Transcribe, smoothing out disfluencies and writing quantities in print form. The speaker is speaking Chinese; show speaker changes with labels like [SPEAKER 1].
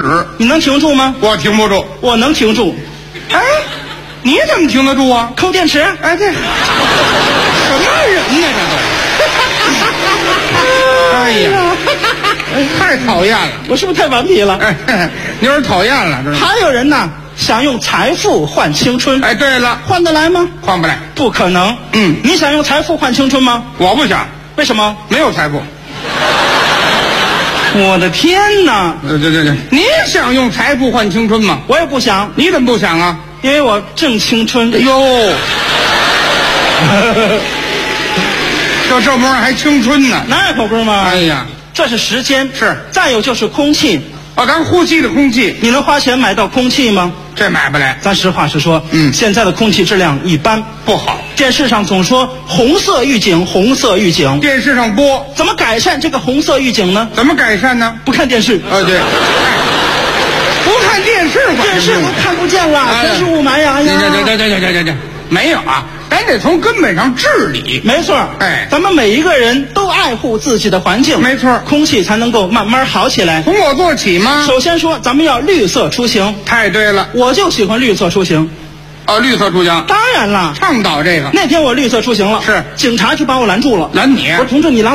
[SPEAKER 1] 你能停住吗？
[SPEAKER 2] 我停不住。
[SPEAKER 1] 我能停住。
[SPEAKER 2] 哎，你怎么停得住啊？
[SPEAKER 1] 抠电池。
[SPEAKER 2] 哎，这什么人呢？这都。哎呀，太讨厌了！
[SPEAKER 1] 我是不是太顽皮了？
[SPEAKER 2] 哎，你有点讨厌了，知道吗？
[SPEAKER 1] 还有人呢，想用财富换青春。
[SPEAKER 2] 哎，对了，
[SPEAKER 1] 换得来吗？
[SPEAKER 2] 换不来。
[SPEAKER 1] 不可能。你想用财富换青春吗？
[SPEAKER 2] 我不想。
[SPEAKER 1] 为什么？
[SPEAKER 2] 没有财富。
[SPEAKER 1] 我的天哪！
[SPEAKER 2] 对，你想用财富换青春吗？
[SPEAKER 1] 我也不想。
[SPEAKER 2] 你怎么不想啊？
[SPEAKER 1] 因为我正青春。
[SPEAKER 2] 哎呦，这模样还青春呢？
[SPEAKER 1] 哪有可不是吗？
[SPEAKER 2] 哎呀，
[SPEAKER 1] 这是时间。
[SPEAKER 2] 是。
[SPEAKER 1] 再有就是空气。
[SPEAKER 2] 咱呼吸的空气。
[SPEAKER 1] 你能花钱买到空气吗？
[SPEAKER 2] 这买不来。
[SPEAKER 1] 咱实话实说，现在的空气质量一般，
[SPEAKER 2] 不好。
[SPEAKER 1] 电视上总说红色预警，红色预警。
[SPEAKER 2] 电视上播，
[SPEAKER 1] 怎么改善这个红色预警呢？
[SPEAKER 2] 怎么改善呢？
[SPEAKER 1] 不看电视。
[SPEAKER 2] 对。不看电视，
[SPEAKER 1] 电视都看不见了，真是雾霾呀！
[SPEAKER 2] 这，没有啊，咱得从根本上治理。
[SPEAKER 1] 没错。
[SPEAKER 2] 哎，
[SPEAKER 1] 咱们每一个人都爱护自己的环境，
[SPEAKER 2] 没错，
[SPEAKER 1] 空气才能够慢慢好起来。
[SPEAKER 2] 从我做起吗？
[SPEAKER 1] 首先说，咱们要绿色出行。
[SPEAKER 2] 太对了，
[SPEAKER 1] 我就喜欢绿色出行。
[SPEAKER 2] 绿色出行。
[SPEAKER 1] 当然了，
[SPEAKER 2] 倡导这个。
[SPEAKER 1] 那天我绿色出行了，
[SPEAKER 2] 是
[SPEAKER 1] 警察就把我拦住了。
[SPEAKER 2] 拦你？
[SPEAKER 1] 我说同志，你拦